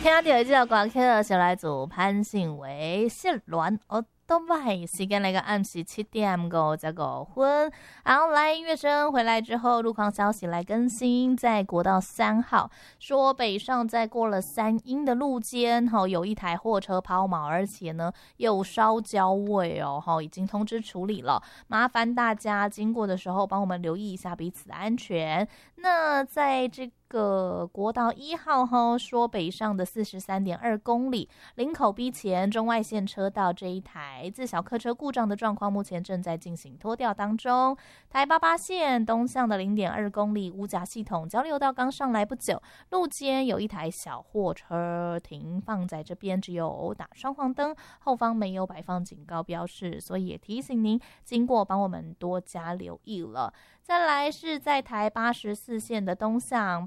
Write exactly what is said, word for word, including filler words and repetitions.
听到的这首歌曲是来自潘信伟《失恋我都买》，时间来个暗时七点五十五分。好，来音乐声回来之后，路况消息来更新，在国道三号说北上，在过了三阴的路肩，哈，有一台货车抛锚，而且呢有烧焦味哦，哈，已经通知处理了，麻烦大家经过的时候帮我们留意一下彼此的安全。那在这个个国道一号哈，说北上的四十三点二公里，林口 B 前中外线车道这一台自小客车故障的状况，目前正在进行拖吊当中。台八八线东向的零点二公里，五甲系统交流道刚上来不久，路肩有一台小货车停放在这边，只有打双黄灯，后方没有摆放警告标示，所以也提醒您经过帮我们多加留意了。再来是在台八十四线的东向